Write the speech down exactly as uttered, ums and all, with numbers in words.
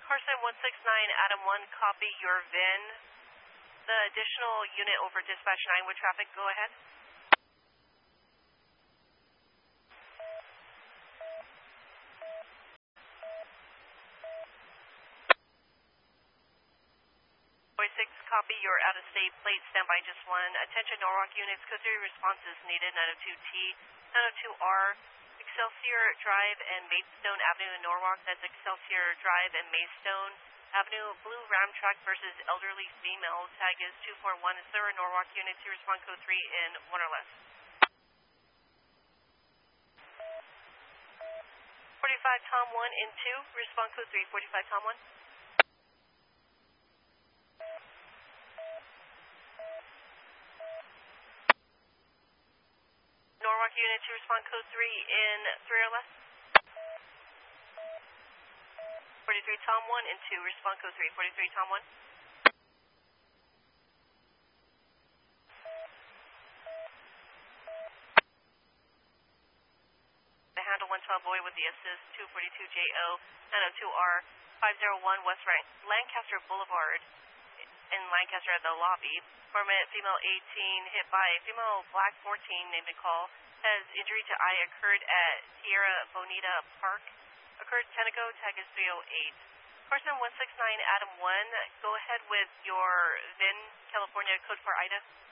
Carson one six nine, Adam one, copy your V I N. The additional unit over dispatch nine with traffic, go ahead. six, copy your out-of-state plate, standby just one. Attention Norwalk units, code three responses needed, nine oh two T, nine oh two R, Excelsior Drive and Maidstone Avenue in Norwalk, that's Excelsior Drive and Maidstone Avenue, blue Ram truck versus elderly female, tag is two four one, is there a Norwalk unit to respond code three in one or less? forty-five Tom one in two, respond code three, forty-five Tom one. Norwalk unit to respond code three in three or less. forty-three Tom one in two, respond code three, forty-three Tom one. The handle one twelve boy with the assist two forty-two J O nine oh two R five oh one West Lancaster Boulevard in Lancaster at the lobby. Permit female eighteen hit by female black fourteen named Nicole. Has injury to eye occurred at Tierra Bonita Park. Occurred ten ago, tag is three oh eight. Carson one six nine, Adam one, go ahead with your V I N, California code for Ida.